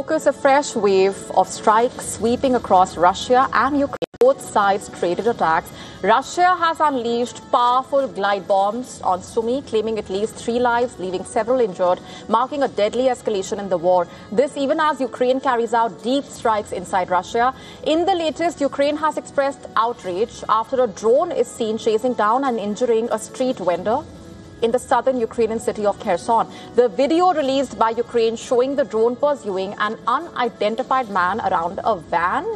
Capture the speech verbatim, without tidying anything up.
focus, a fresh wave of strikes sweeping across Russia and Ukraine. Both sides traded attacks. Russia has unleashed powerful glide bombs on Sumy, claiming at least three lives, leaving several injured, marking a deadly escalation in the war. This even as Ukraine carries out deep strikes inside Russia. In the latest, Ukraine has expressed outrage after a drone is seen chasing down and injuring a street vendor in the southern Ukrainian city of Kherson. The video released by Ukraine showing the drone pursuing an unidentified man around a van